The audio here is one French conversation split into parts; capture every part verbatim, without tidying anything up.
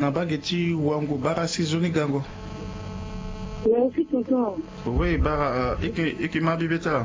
na bageti wangu bara saisoni gango. Merci tonton. Oui, bara eke eke ma bibeta.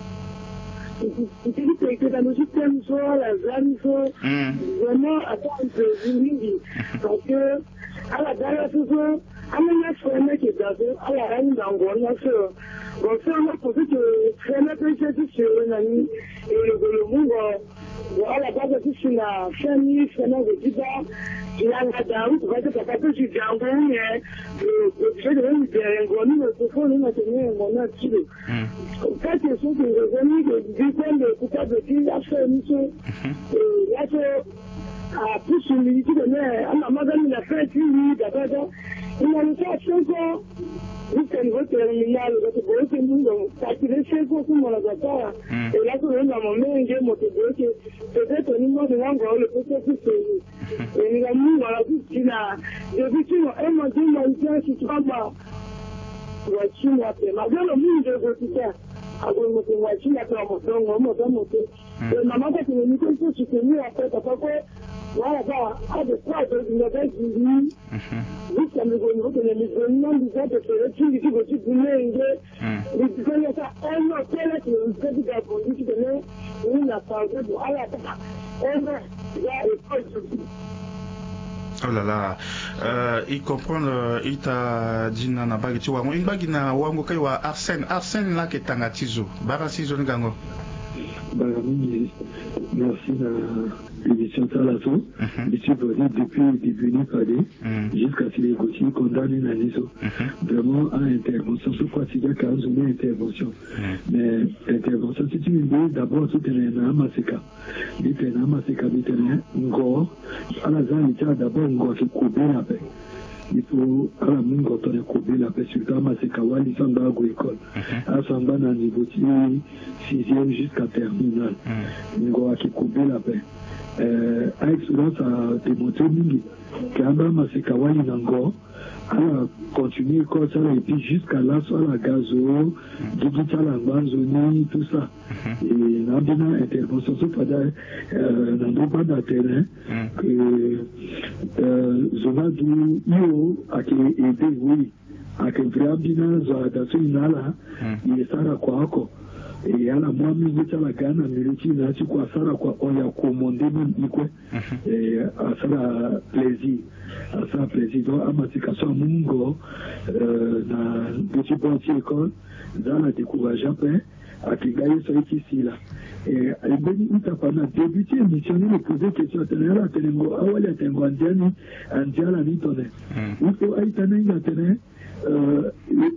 C'était que la logique comme ça, la zone ça, vraiment attends un peu mingi parce que à la gare tout ça, à la fin que d'abord à la reine d'angola ça. Bon ça on a posé que c'est la petite sur nani et le monde voilà base sur la famille, c'est là le débat. Il a la dame, parce que papa peut se dire en est le fait de me dire en gros, le faut nous maintenir mon attitude. Quand ils sont revenus de dizaines de coupables de qui a fait une chose, et là c'est à plus de l'unité de mer, à la madame il a fait une d'abord, il a le fait cinq ans. Jusqu'à niveau terminal, parce que c'est nous, parce que les chefs sont mon avatar, et là, quand on a mon main, j'ai monté que peut-être au niveau de l'angle, le processus, et il a mis dans la bouche, il a, depuis qu'il a un mois, il a été sur trois mois. Voici, il a fait, malgré le monde de l'hôpital, avant de monter, voici, il a fait un moteur, un moteur, monter. Et maman, quand il a mis quelque chose, c'est mieux après, parce que, voilà, à de quoi, il a fait du lit, jusqu'à me donner, vous connaissez, le nom du gars de ce retour, qui vous dit, vous n'avez pas, vous connaissez ça, un an, tel est le fait de la police, qui connaît, une a changé, bon, à la fin, un an, il y a école de Oh là là, euh, il comprend, euh, il t'a dit na bageti wango, il bagi na wango kai wa Arsène, Arsène là qui est en atizo, barasizo ngango. Bah, merci à l'émission Talato. Je suis venu depuis le début du palais jusqu'à ce que les Gauthier condamnent la liso. Vraiment, à intervention, ce quoi c'est qu'il y a une intervention. Mais intervention, c'est une idée d'abord, c'est un amaseka. Il est un amaseka, il est un ngor. À la zone, il y a d'abord un ngor qui coupe la paix. Il faut à la main quand on est coupé la paix sur Kama Sekawa, ils sont dans l'école. À Samba, dans le niveau sixième jusqu'à terminal. Il faut qui couper la paix. À excellence, à démontrer Mingi, Kama Sekawa, il encore. À continuer comme ça, et puis jusqu'à là, soit la gazo, digital en banzoni, tout ça. Et dans une intervention, ce pas dans pas d'atterrain, que zona du yo, à qui aider, oui, à qui vraiment bien, dans ce inala, il est ça à quoi encore. Et à la moi, militaire la Ghana, militaire, c'est quoi ça, quoi, on y a commandé, même, quoi, et à ça, la plaisir. À ça, président, à ma situation, Mungo, dans petit banquier école, dans la découverte, après, à qui gagne ça ici, là. Et à l'époque, il a pas débuté, missionné, il posait question à tenir à tenir, à ouali à tenir, à tenir, à tenir, à tenir, il faut à tenir, à tenir, euh,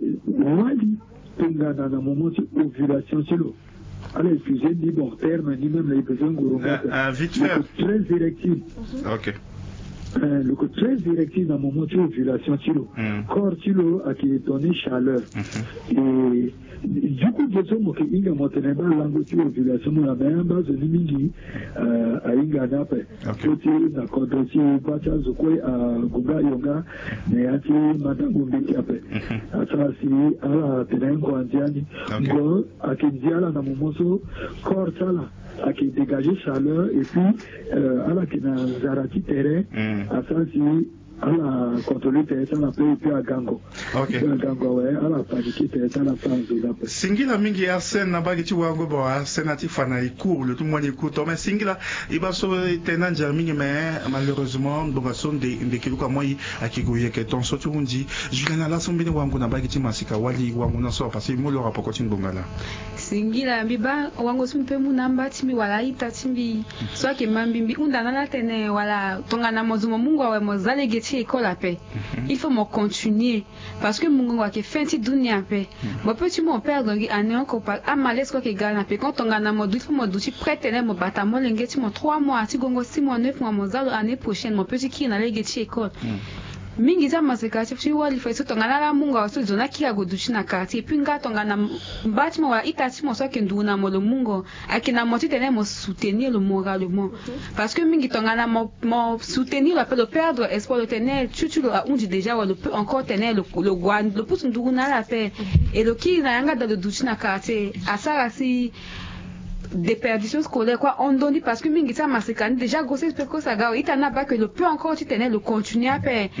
ouali, tenir dans un moment de ovulation, c'est l'eau. Alors, excusez, ni bon terme, ni même les besoins gourmands. Vite fait. Très érectif. Ok. Euh, le côté très directif dans mon moment de ovulation, mm. corps a qui est donné chaleur. Mm-hmm. Et du coup, je sais que il y a monténé dans l'angle de ovulation, la même base de l'imigi à Ingana. Côté d'accord, aussi, Bacha Zokwe à Guga Yoga, mais à ti Madame Gumbeki après. À ça, si à la Tenengo Andiani, go à qui diala dans mon moment, corps là. À qui dégager chaleur et puis euh, à la qui n'a zarati terrain à ça si à la contrôler terrain ça la paix et puis à Gango. Ok. À Gango ouais à la paniquer terrain ça la France de la paix. Singila mingi Arsène na bagiti wango bo Arsène ati fana ikour le tout monde écoute mais Singila il va sauver tenant germingi mais malheureusement donc son de de kiluka moi akigoye que ton sotu undi Juliana la sombine wango na bagiti masika wali wango na so parce que mo le rapport continue bongala. Singila biba wango sumpe munamba timbi wala ita timbi so ke mambimbi undana la tene wala tongana mozumo mungu wa mozale geti école à paix. Il faut me continuer parce que mungu wa ke fenti dunia paix. Mo petit mon père donc année encore pas amales ko ke gala paix quand tongana modu il faut mo duti prêter mo bata mo lengeti mo trois mois ti gongo six mois neuf mois mozalo année prochaine mon petit qui na le geti école. Mingi za maseka chifchi wali fa soto ngana la munga waso zona kia goduchi na kati pinga tonga na bâtiment wa itati mo so ke nduna mo le mungo akina mo titene mo soutenir le moralement parce que mingi tonga na mo, mo soutenir la peut perdre espoir de tenir chuchu la undi déjà ou le peut encore tenir le le guan le pousse nduna la paix et le qui na yanga dans le duchi na kati asara si déperdition scolaire quoi on donne parce que mingi ça maseka déjà grossesse précoce aga itana pas que le peut encore titene le continuer à paix.